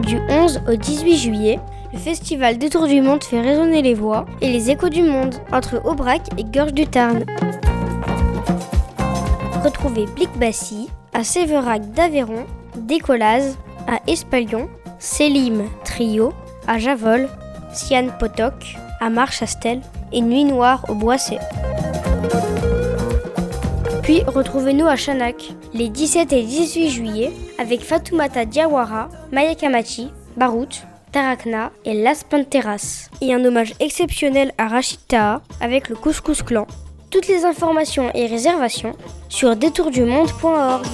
Du 11 au 18 juillet, le festival Détour du Monde fait résonner les voix et les échos du monde entre Aubrac et Gorges du Tarn. Retrouvez Blic-Bassy à Sévérac d'Aveyron, Décollaz à Espalion, Selim Trio à Javol, Sian Potok à Marchastel et Nuit Noire au Boissé. Puis retrouvez-nous à Chanak les 17 et 18 juillet avec Fatoumata Diawara, Maya Kamachi, Barout, Tarakna et Las Panteras. Et un hommage exceptionnel à Rachid Taha avec le Couscous Clan. Toutes les informations et réservations sur détourdumonde.org.